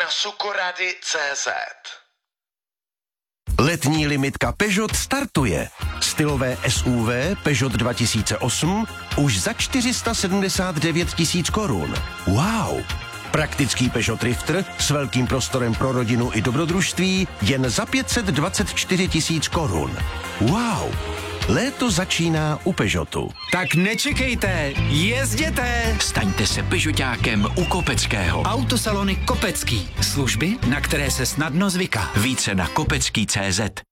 sukorady.cz. Letní limitka Peugeot startuje. Stylové SUV Peugeot 2008 už za 479 000 korun. Wow! Praktický Peugeot Drifter s velkým prostorem pro rodinu i dobrodružství jen za 524 000 korun. Wow! Léto začíná u Peugeotu. Tak nečekejte, jezděte! Staňte se Peugeotákem u Kopeckého. Autosalony Kopecký. Služby, na které se snadno zvyká. Více na kopecký.cz.